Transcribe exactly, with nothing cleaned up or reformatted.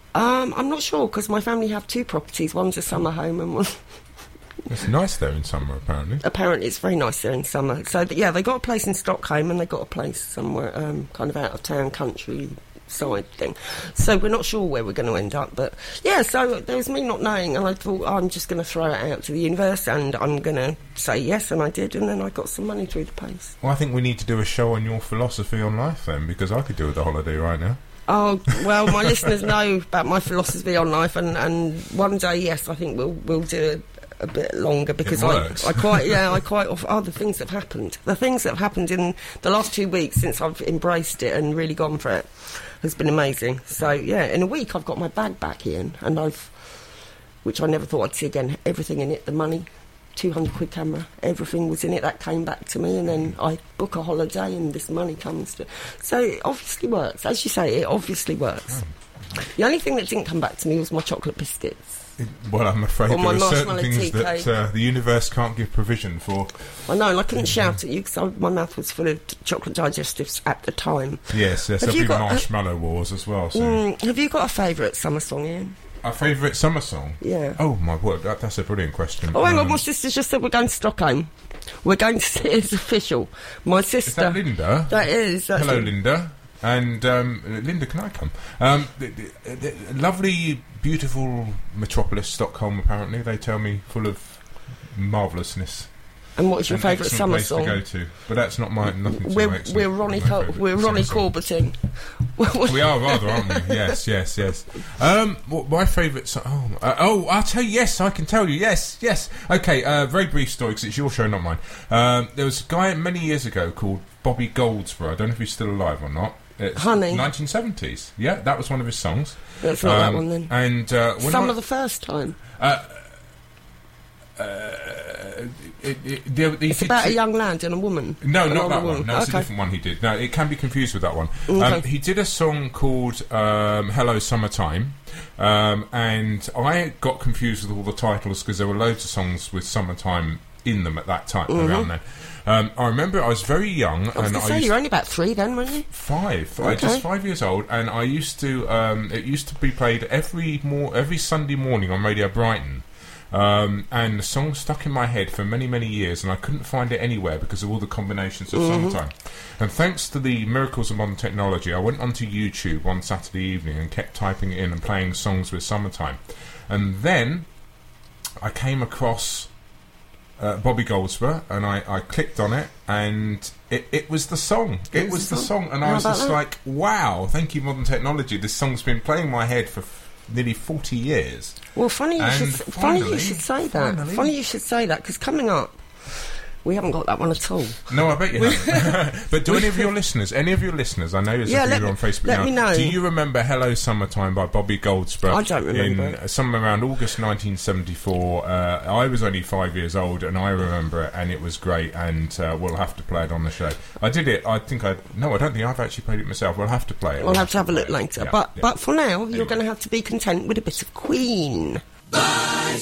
Um, I'm not sure, because my family have two properties. One's a summer home and one... It's nice there in summer, apparently. Apparently it's very nice there in summer. So, th- yeah, they got a place in Stockholm and they got a place somewhere um, kind of out of town, country side thing. So we're not sure where we're going to end up. But, yeah, so there was me not knowing, and I thought, oh, I'm just going to throw it out to the universe and I'm going to say yes, and I did, and then I got some money through the post. Well, I think we need to do a show on your philosophy on life, then, because I could do with a holiday right now. Oh, well, my listeners know about my philosophy on life, and, and one day, yes, I think we'll we'll do a, a bit longer, because I, I quite, yeah, I quite, off, oh, the things that have happened. The things that have happened in the last two weeks since I've embraced it and really gone for it has been amazing. So, yeah, in a week I've got my bag back in, and I've, which I never thought I'd see again, everything in it, the money, two hundred quid camera, everything was in it, that came back to me, and then I book a holiday and this money comes to... So it obviously works. As you say, it obviously works. Oh. The only thing that didn't come back to me was my chocolate biscuits. It, well, I'm afraid or there are certain things that uh, the universe can't give provision for. I know, and I couldn't shout at you because my mouth was full of chocolate digestives at the time. Yes, yes, there'll be marshmallow wars as well soon. Mm, have you got a favourite summer song, Ian? Our favourite summer song? Yeah. Oh, my word, that, that's a brilliant question. Oh, hang um, on, my sister just said we're going to Stockholm. We're going to see it, it's official. My sister... Is that Linda? That is. That's Hello, it. Linda. And, um, Linda, can I come? Um, the, the, the lovely, beautiful metropolis, Stockholm, apparently. They tell me full of marvellousness. And what's your An favourite summer place song? to go to, but that's not my nothing. To We're excellent, we're Ronnie Cor- we're Ronnie Corbiting. We are rather, aren't we? Yes, yes, yes. Um, what, my favourite song? Oh, uh, oh, I'll tell you. Yes, I can tell you. Yes, yes. Okay. Uh, very brief story because it's your show, not mine. Um, there was a guy many years ago called Bobby Goldsboro. I don't know if he's still alive or not. It's Honey. nineteen seventies. Yeah, that was one of his songs. That's not um, that one then. And uh, when Summer I, the first time. Uh, uh, it, it, they, they it's about a young lad and a woman. No, an not that woman. one. No, it's okay. a different one he did. No, it can be confused with that one. Okay. Um, he did a song called um, Hello Summertime, um, and I got confused with all the titles because there were loads of songs with summertime in them at that time, mm-hmm. around then. Um, I remember I was very young. I was and going to I say, used you're only about three then, weren't you? Five. Okay. I just five years old, and I used to. Um, it used to be played every more every Sunday morning on Radio Brighton. Um, and the song stuck in my head for many, many years, and I couldn't find it anywhere because of all the combinations of mm-hmm. summertime. And thanks to the miracles of modern technology, I went onto YouTube one Saturday evening and kept typing it in and playing songs with summertime. And then I came across uh, Bobby Goldsboro, and I, I clicked on it, and it, it was the song. It, it was, was the song, song. and How I was just that? like, wow, thank you, modern technology. This song's been playing in my head for nearly forty years. Well, funny you, should, finally, funny you should say that. Finally. Funny you should say that, because coming up, we haven't got that one at all. No, I bet you haven't. But do any of your listeners, any of your listeners, I know there's yeah, a few let, on Facebook let now, me know. do you remember Hello Summertime by Bobby Goldsboro? I don't remember in, it. Uh, somewhere around August nineteen seventy-four. Uh, I was only five years old, and I remember it, and it was great, and uh, we'll have to play it on the show. I did it, I think I... No, I don't think I've actually played it myself. We'll have to play it. We'll have to have a look later. Yeah, but, yeah. but for now, anyway. you're going to have to be content with a bit of Queen. Bye.